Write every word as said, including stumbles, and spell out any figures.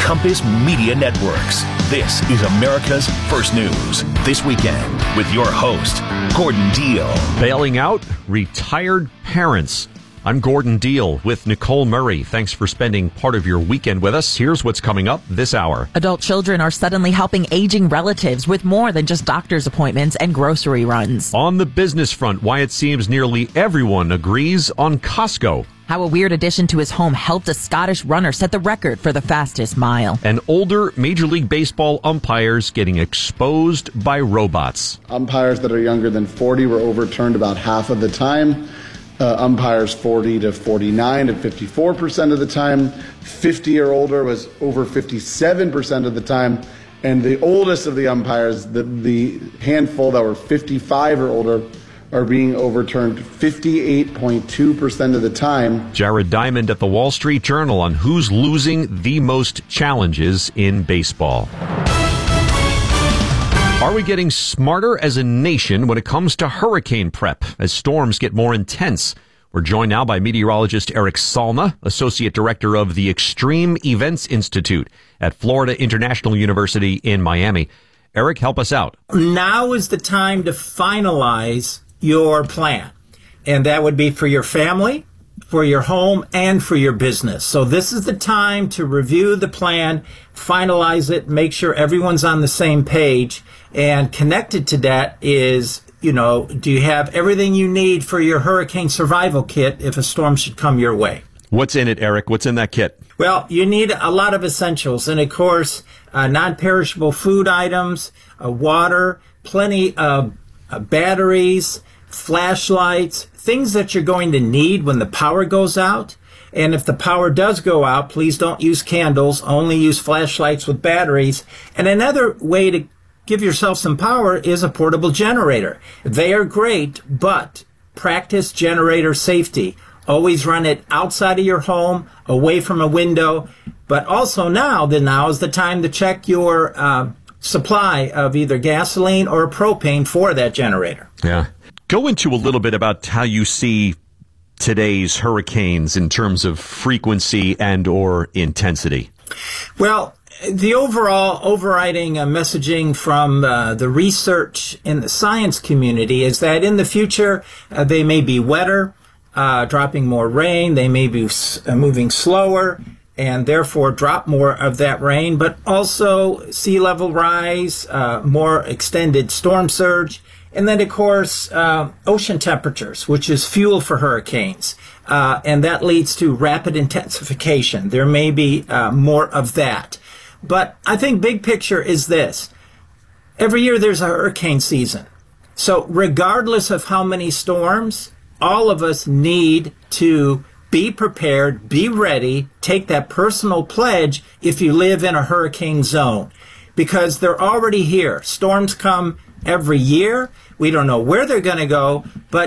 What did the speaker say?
Compass Media Networks. This is America's First News. This weekend with your host, Gordon Deal. Bailing out retired parents. I'm Gordon Deal with Nicole Murray. Thanks for spending part of your weekend with us. Here's what's coming up this hour. Adult children are suddenly helping aging relatives with more than just doctor's appointments and grocery runs. On the business front, why it seems nearly everyone agrees on Costco. How a weird addition to his home helped a Scottish runner set the record for the fastest mile. And older Major League Baseball umpires getting exposed by robots. Umpires that are younger than forty were overturned about half of the time. Uh, umpires forty to forty-nine at fifty-four percent of the time. fifty or older was over fifty-seven percent of the time. And the oldest of the umpires, the, the handful that were fifty-five or older, are being overturned fifty-eight point two percent of the time. Jared Diamond at the Wall Street Journal on who's losing the most challenges in baseball. Are we getting smarter as a nation when it comes to hurricane prep as storms get more intense? We're joined now by meteorologist Eric Salma, Associate Director of the Extreme Events Institute at Florida International University in Miami. Eric, help us out. Now is the time to finalize your plan, and that would be for your family, for your home, and for your business. So this is the time to review the plan, finalize it, make sure everyone's on the same page. And connected to that is, you know, do you have everything you need for your hurricane survival kit if a storm should come your way? What's in it, Eric? What's in that kit? Well, you need a lot of essentials. And, of course, uh, non-perishable food items, uh, water, plenty of uh, batteries, flashlights, things that you're going to need when the power goes out. And if the power does go out, please don't use candles. Only use flashlights with batteries. And another way to give yourself some power is a portable generator. They are great, but practice generator safety. Always run it outside of your home, away from a window. But also now, then now is the time to check your uh, supply of either gasoline or propane for that generator. Yeah. Go into a little bit about how you see today's hurricanes in terms of frequency and or intensity. Well, the overall overriding uh, messaging from uh, the research in the science community is that in the future, uh, they may be wetter, uh, dropping more rain, they may be s- uh, moving slower, and therefore drop more of that rain, but also sea level rise, uh, more extended storm surge, and then, of course, uh, ocean temperatures, which is fuel for hurricanes, uh, and that leads to rapid intensification. There may be uh, more of that. But I think big picture is this. Every year there's a hurricane season. So regardless of how many storms, all of us need to be prepared, be ready, take that personal pledge if you live in a hurricane zone. Because they're already here. Storms come every year. We don't know where they're going to go, but